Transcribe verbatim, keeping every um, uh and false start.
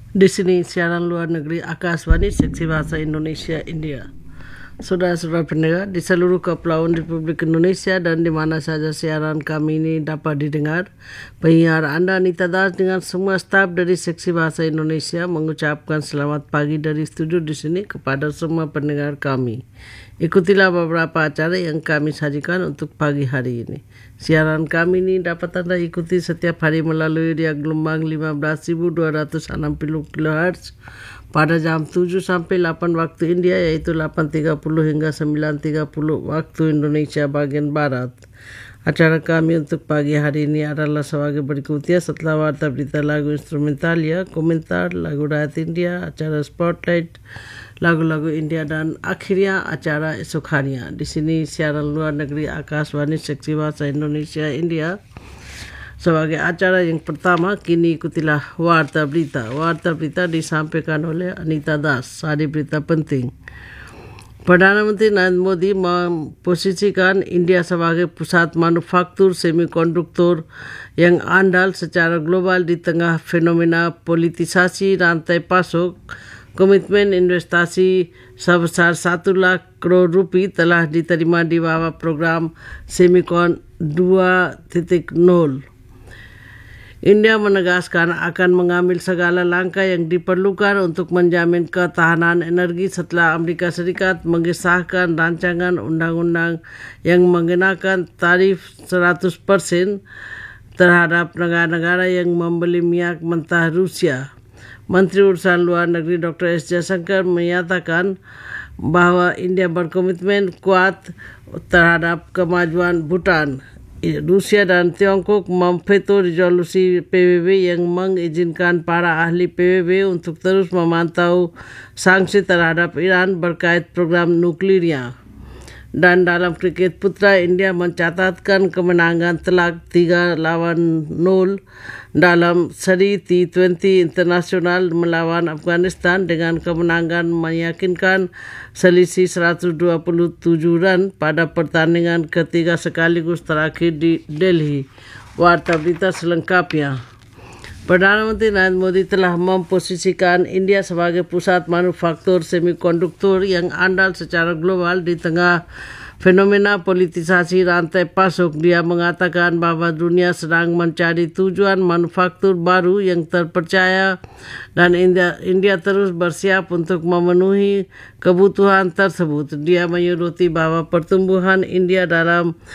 Di sini siaran luar negeri Akaswani Seksi Bahasa Indonesia India. Saudara-saudara pendengar di seluruh kepulauan Republik Indonesia dan di mana saja siaran kami ini dapat didengar, penyiar Anda Anita Das dengan semua staf dari Seksi Bahasa Indonesia mengucapkan selamat pagi dari studio di sini kepada semua pendengar kami. Ikutilah beberapa acara yang kami sajikan untuk pagi hari ini. Siaran kami ini dapat Anda ikuti setiap hari melalui dia gelombang lima belas ribu dua ratus enam puluh kilohertz pada jam tujuh sampai delapan waktu India, yaitu delapan tiga puluh hingga sembilan tiga puluh waktu Indonesia bagian Barat. Acara kami untuk pagi hari ini adalah sebagai berikutnya: setelah warta berita lagu instrumental ya, komentar lagu rakyat India, acara spotlight lagu-lagu India, dan akhirnya acara esok harinya. Di sini siaran luar negeri Akaswani Seksi Bahasa Indonesia India. Sebagai acara yang pertama, kini ikutilah warta berita. Warta berita disampaikan oleh Anita Das. Hari berita penting. Perdana Menteri Narendra Modi memposisikan India sebagai pusat manufaktur semikonduktor yang andal secara global di tengah fenomena politisasi rantai pasok. Komitmen investasi sebesar satu lakh crore rupiah telah diterima di bawah program Semikon dua titik nol. India menegaskan akan mengambil segala langkah yang diperlukan untuk menjamin ketahanan energi setelah Amerika Serikat mengesahkan rancangan undang-undang yang mengenakan tarif seratus persen terhadap negara-negara yang membeli minyak mentah Rusia. Menteri Urusan Luar Negeri Doktor S. Jaishankar menyatakan bahwa India berkomitmen kuat terhadap kemajuan Bhutan. Rusia dan Tiongkok memveto resolusi P B B yang mengizinkan para ahli P B B untuk terus memantau sanksi terhadap Iran berkait program nuklirnya. Dan dalam kriket putra, India mencatatkan kemenangan telak tiga lawan nol dalam seri T dua puluh internasional melawan Afghanistan dengan kemenangan meyakinkan selisih seratus dua puluh tujuh run pada pertandingan ketiga sekaligus terakhir di Delhi. Warta berita selengkapnya. Perdana Menteri Narendra Modi telah memposisikan India sebagai pusat manufaktur semikonduktor yang andal secara global di tengah fenomena politisasi rantai pasok. Dia mengatakan bahwa dunia sedang mencari tujuan manufaktur baru yang terpercaya dan India, India terus bersiap untuk memenuhi kebutuhan tersebut. Dia menyuruti bahwa pertumbuhan India dalam